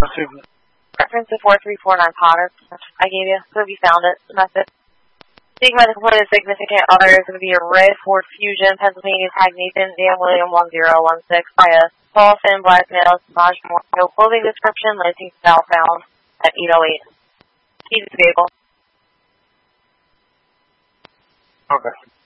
Reference to 4349 Potter. I gave you, so if you found it, that's it. Taken by the complainant significant other is going to be a red Ford Fusion, Pennsylvania, tag Nathan, Dan William 1016 by a tall, thin, black male, Samaj Moore. No clothing description, Lansing southbound at 808. Key to the vehicle. Okay.